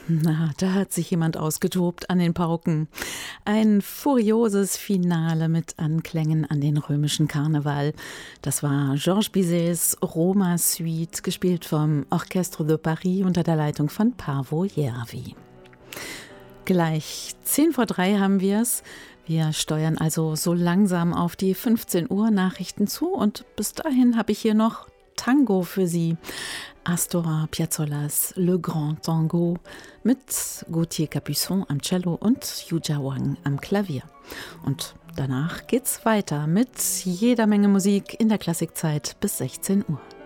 Na, da hat sich jemand ausgetobt an den Pauken. Ein furioses Finale mit Anklängen an den römischen Karneval. Das war Georges Bizets Roma-Suite, gespielt vom Orchestre de Paris unter der Leitung von Paavo Järvi. Gleich 2:10 haben wir es. Wir steuern also so langsam auf die 15 Uhr Nachrichten zu und bis dahin habe ich hier noch Tango für Sie. Astor Piazzolas Le Grand Tango mit Gauthier Capuçon am Cello und Yuja Wang am Klavier. Und danach geht's weiter mit jeder Menge Musik in der Klassikzeit bis 16 Uhr.